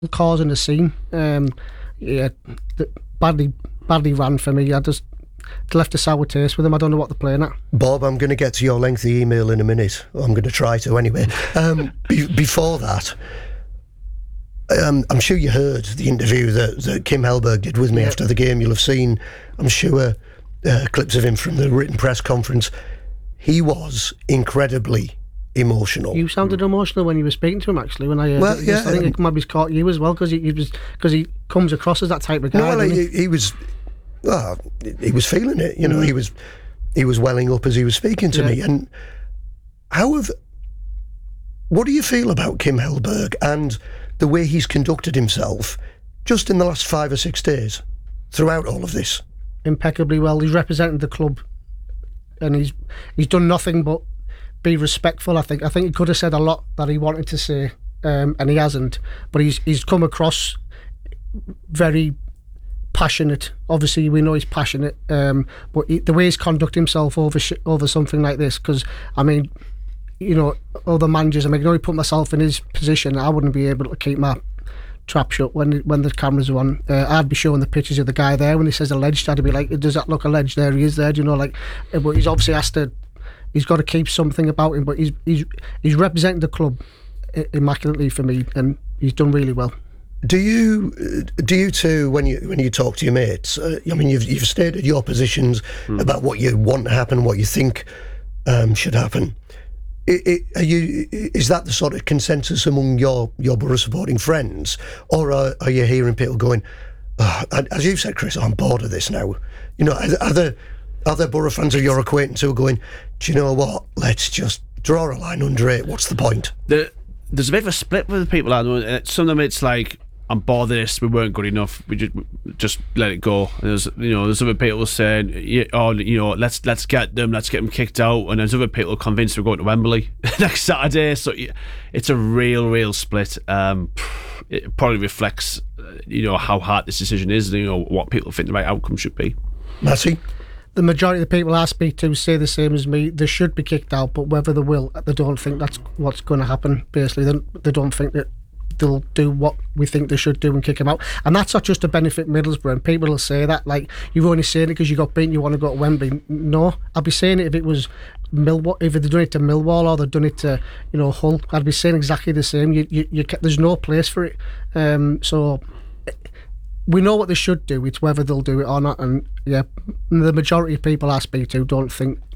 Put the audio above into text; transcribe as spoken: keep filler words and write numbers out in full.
causing a scene. Um, yeah, th- badly, badly ran for me. I just left a sour taste with him. I don't know what they're playing at. Bob, I'm going to get to your lengthy email in a minute. I'm going to try to anyway. Um, be- before that, um, I'm sure you heard the interview that, that Kim Hellberg did with me yeah. after the game. You'll have seen, I'm sure, uh, clips of him from the written press conference. He was incredibly emotional. You sounded emotional when you were speaking to him, actually. When I, uh, well, yeah, I think it maybe caught you as well, because he, he was because he comes across as that type of guy. No, well, he? he, he was, well, he was feeling it. You know, mm. he was, he was welling up as he was speaking to yeah. me. And how have, what do you feel about Kim Hellberg and the way he's conducted himself just in the last five or six days throughout all of this? Impeccably well. He's represented the club, and he's he's done nothing but be respectful. I think I think he could have said a lot that he wanted to say, um, and he hasn't. But he's he's come across very passionate. Obviously, we know he's passionate, um, but he, the way he's conducted himself over sh- over something like this, because I mean, you know, other managers. I mean, I can only put myself in his position. I wouldn't be able to keep my trap shut when when the cameras are on. Uh, I'd be showing the pictures of the guy there when he says alleged. I'd be like, does that look alleged? There he is. There, do you know, like, but he's obviously has to. He's got to keep something about him, but he's he's he's representing the club immaculately for me, and he's done really well. Do you do you too when you when you talk to your mates? Uh, I mean, you've you've stated your positions mm. about what you want to happen, what you think um, should happen. It, it, are you is that the sort of consensus among your your Borough supporting friends, or are, are you hearing people going, oh, as you've said, Chris, I'm bored of this now? You know, are, are there Are there Borough fans of your acquaintance who are going, do you know what, let's just draw a line under it, what's the point? The, there's a bit of a split with the people. Some of them it's like, I'm bored of this, we weren't good enough, we just just let it go. And there's, you know, there's other people saying, yeah, oh, you know, let's let's get them, let's get them kicked out. And there's other people convinced we're going to Wembley next Saturday. So it's a real, real split. Um, it probably reflects, you know, how hard this decision is, you know, what people think the right outcome should be. Massey? The majority of the people I speak to say the same as me. They should be kicked out, but whether they will, they don't think that's what's going to happen. Basically, they, they don't think that they'll do what we think they should do and kick them out. And that's not just to benefit Middlesbrough. And people will say that, like, you're only saying it because you got beaten, you want to go to Wembley. No, I'd be saying it if it was Millwall, if they'd done it to Millwall or they'd done it to, you know, Hull. I'd be saying exactly the same. You, you, you, there's no place for it. Um, so. We know what they should do, it's whether they'll do it or not, and yeah, the majority of people I speak to don't think